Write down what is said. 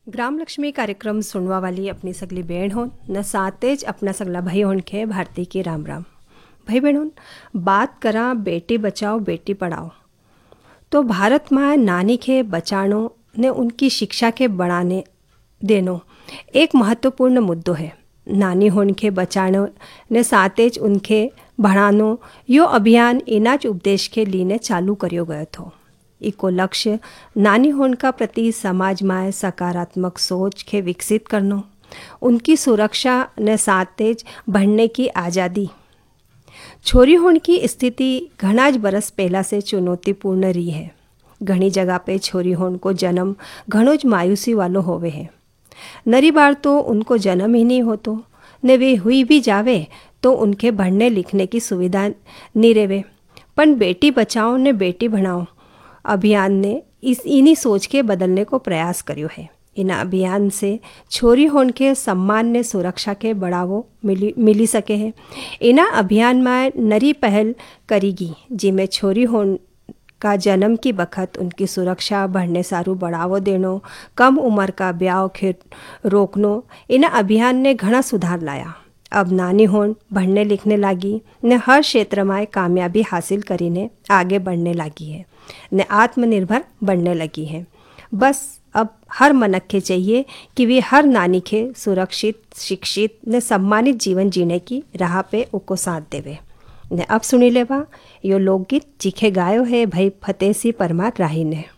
ग्राम लक्ष्मी कार्यक्रम सुनवा वाली अपनी सगली बहन होन न सातेज अपना सगला भाई होन के भारती की राम राम। भाई बहन होन बात करा बेटी बचाओ बेटी पढ़ाओ तो भारत में नानी के बचानो ने उनकी शिक्षा के बढ़ाने देनो एक महत्वपूर्ण मुद्दो है। नानी होन के बचानो ने सातेज उनके बढ़ानो यो अभियान इनाज उपदेश के लिए चालू करियो गयो थो। इको लक्ष्य नानी होन का प्रति समाज में सकारात्मक सोच के विकसित करनो, उनकी सुरक्षा ने सातेज बढ़ने की आज़ादी। छोरी होन की स्थिति घणाज बरस पहला से चुनौतीपूर्ण रही है। घनी जगह पे छोरी होन को जन्म घणोज मायूसी वालो होवे है। नरी बार तो उनको जन्म ही नहीं होतो ने वे हुई भी जावे तो उनके पढ़ने लिखने की सुविधा नहीं रेवे। पण बेटी बचाओ ने बेटी बढ़ाओ अभियान ने इन्हीं सोच के बदलने को प्रयास करियो है। इन अभियान से छोरी होन के सम्मान ने सुरक्षा के बढ़ावो मिली सके है। इन अभियान में नरी पहल करेगी जिसमें छोरी होन का जन्म की बखत उनकी सुरक्षा बढ़ने सारू बढ़ावो देनो, कम उम्र का ब्याह के रोकनो। इन अभियान ने घना सुधार लाया। अब नानी होन बढ़ने लिखने लगी ने हर क्षेत्र में कामयाबी हासिल करीने आगे बढ़ने लगी है ने आत्मनिर्भर बनने लगी है। बस अब हर मनक के चाहिए कि वे हर नानी के सुरक्षित शिक्षित ने सम्मानित जीवन जीने की राह पे उको साथ देवे ने। अब सुनी लेवा यो लोकगीत जिखे गायो है भाई फतेह सिंह परमार राही ने।